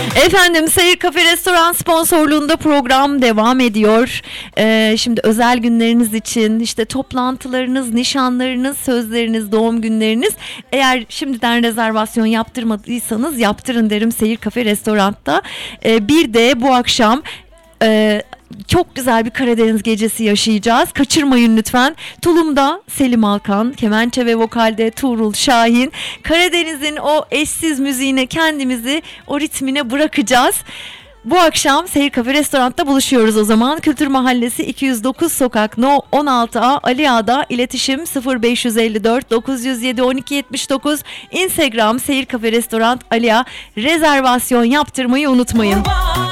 Efendim, Seyir Kafe Restoran sponsorluğunda program devam ediyor. Şimdi özel günleriniz için, işte toplantılarınız, nişanlarınız, sözleriniz, doğum günleriniz, eğer şimdiden rezervasyon yaptırmadıysanız yaptırın derim Seyir Kafe Restoran'ta. Bir de bu akşam çok güzel bir Karadeniz gecesi yaşayacağız. Kaçırmayın lütfen. Tulum'da Selim Alkan, kemençe ve vokalde Tuğrul Şahin. Karadeniz'in o eşsiz müziğine kendimizi, o ritmine bırakacağız. Bu akşam Seyir Kafe Restoran'ta buluşuyoruz o zaman. Kültür Mahallesi 209 Sokak No 16A Ali Ağa'da. İletişim 0554 907 1279. Instagram Seyir Kafe Restoran Ali Ağa. Rezervasyon yaptırmayı unutmayın.